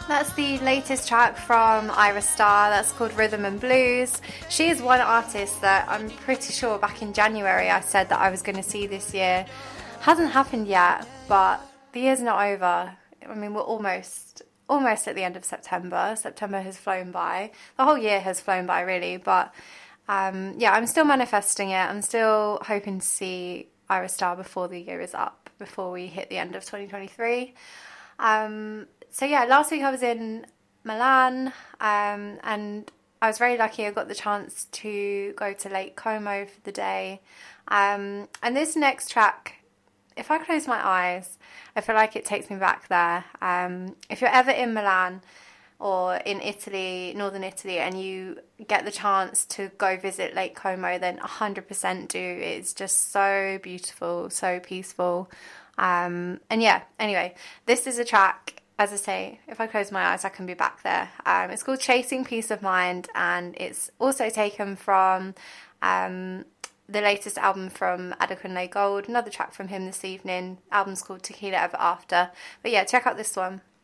That's the latest track from Ira Starr. That's called Rhythm and Blues. She is one artist that I'm pretty sure back in January I said that I was going to see this year. Hasn't happened yet, but the year's not over. I mean, we're almost at the end of September. September has flown by. The whole year has flown by, really. But yeah, I'm still manifesting it. I'm still hoping to see Ira Starr before the year is up, before we hit the end of 2023. So yeah, last week I was in Milan, and I was very lucky. I got the chance to go to Lake Como for the day. And this next track, if I close my eyes, I feel like it takes me back there. If you're ever in Milan or in Italy, northern Italy, and you get the chance to go visit Lake Como, then 100% do. It's just so beautiful, so peaceful. And yeah, anyway, this is a track, as I say, if I close my eyes, I can be back there. It's called Chasing Peace of Mind, and it's also taken from the latest album from Adekunle Gold, another track from him this evening. Album's called Tequila Ever After. But yeah, check out this one.